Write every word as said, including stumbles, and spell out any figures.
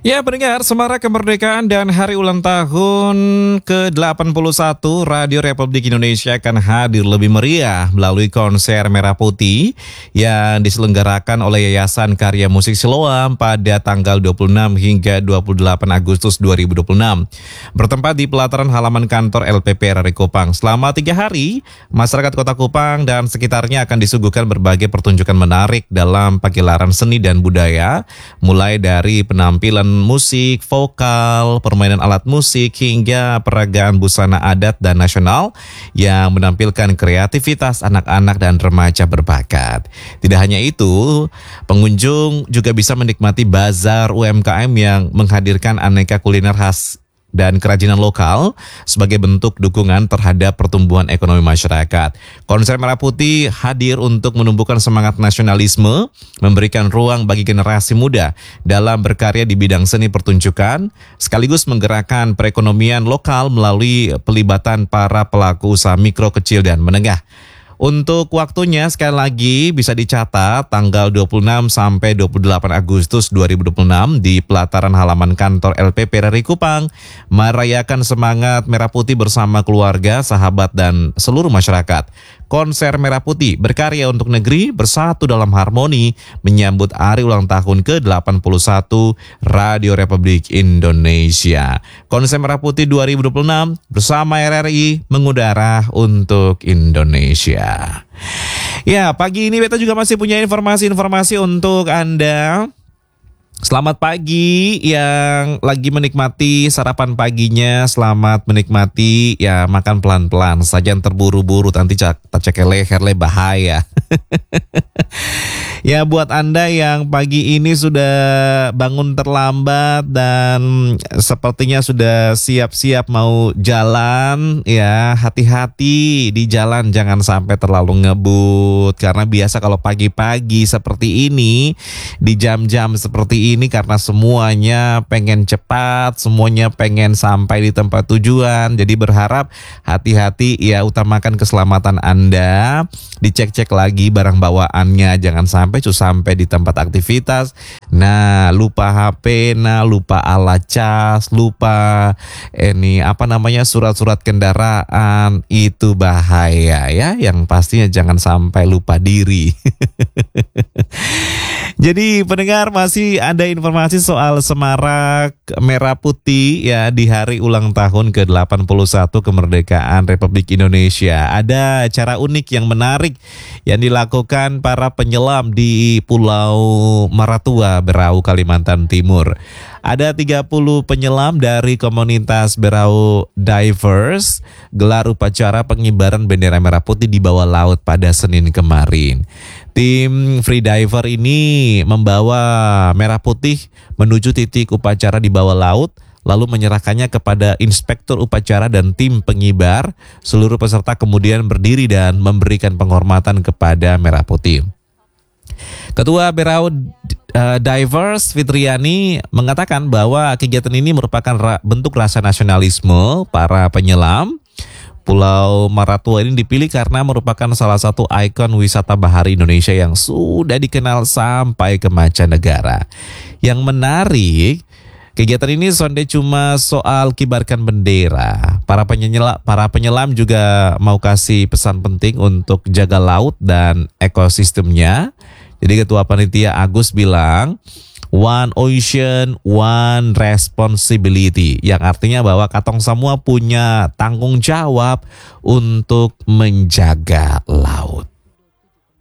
Ya, pendengar, semarak kemerdekaan dan hari ulang tahun ke delapan puluh satu Radio Republik Indonesia akan hadir lebih meriah melalui konser Merah Putih yang diselenggarakan oleh Yayasan Karya Musik Siloam pada tanggal dua puluh enam hingga dua puluh delapan Agustus dua ribu dua puluh enam. Bertempat di pelataran halaman kantor L P P R R I Kupang. Selama tiga hari, masyarakat Kota Kupang dan sekitarnya akan disuguhkan berbagai pertunjukan menarik dalam pagelaran seni dan budaya, mulai dari penampilan musik, vokal, permainan alat musik, hingga peragaan busana adat dan nasional yang menampilkan kreativitas anak-anak dan remaja berbakat. Tidak hanya itu, pengunjung juga bisa menikmati bazar U M K M yang menghadirkan aneka kuliner khas dan kerajinan lokal sebagai bentuk dukungan terhadap pertumbuhan ekonomi masyarakat. Konser Merah Putih hadir untuk menumbuhkan semangat nasionalisme, memberikan ruang bagi generasi muda dalam berkarya di bidang seni pertunjukan, sekaligus menggerakkan perekonomian lokal melalui pelibatan para pelaku usaha mikro, kecil, dan menengah. Untuk waktunya sekali lagi bisa dicatat tanggal dua puluh enam sampai dua puluh delapan Agustus dua ribu dua puluh enam di pelataran halaman kantor L P P R R I Kupang, merayakan semangat Merah Putih bersama keluarga, sahabat, dan seluruh masyarakat. Konser Merah Putih berkarya untuk negeri, bersatu dalam harmoni menyambut hari ulang tahun ke delapan puluh satu Radio Republik Indonesia. Konser Merah Putih dua ribu dua puluh enam bersama R R I mengudara untuk Indonesia. Ya, pagi ini Beta juga masih punya informasi-informasi untuk Anda. Selamat pagi yang lagi menikmati sarapan paginya, selamat menikmati, ya makan pelan-pelan, sajian terburu-buru nanti tak cek leher le bahaya. Ya, buat Anda yang pagi ini sudah bangun terlambat dan sepertinya sudah siap-siap mau jalan, ya hati-hati di jalan, jangan sampai terlalu ngebut. Karena biasa kalau pagi-pagi seperti ini, di jam-jam seperti ini, karena semuanya pengen cepat, semuanya pengen sampai di tempat tujuan. Jadi berharap hati-hati, ya utamakan keselamatan Anda, dicek-cek lagi barang bawaannya, jangan sampai sampai di tempat aktivitas. Nah, lupa H P, nah lupa alat cas, lupa ini apa namanya surat-surat kendaraan, itu bahaya ya. Yang pastinya jangan sampai lupa diri. Jadi pendengar, masih ada informasi soal semarak Merah Putih ya di hari ulang tahun ke delapan puluh satu kemerdekaan Republik Indonesia. Ada cara unik yang menarik yang dilakukan para penyelam di Pulau Maratua, Berau, Kalimantan Timur. Ada tiga puluh penyelam dari komunitas Berau Divers gelar upacara pengibaran bendera merah putih di bawah laut pada Senin kemarin. Tim freediver ini membawa merah putih menuju titik upacara di bawah laut, lalu menyerahkannya kepada inspektur upacara dan tim pengibar. Seluruh peserta kemudian berdiri dan memberikan penghormatan kepada merah putih. Ketua Berau uh, Divers Fitriani mengatakan bahwa kegiatan ini merupakan ra- bentuk rasa nasionalisme para penyelam. Pulau Maratua ini dipilih karena merupakan salah satu ikon wisata bahari Indonesia yang sudah dikenal sampai ke mancanegara. Yang menarik, kegiatan ini sonde cuma soal kibarkan bendera. Para penyelam, para penyelam juga mau kasih pesan penting untuk jaga laut dan ekosistemnya. Jadi Ketua Panitia Agus bilang, One Ocean, One Responsibility, yang artinya bahwa katong semua punya tanggung jawab untuk menjaga laut.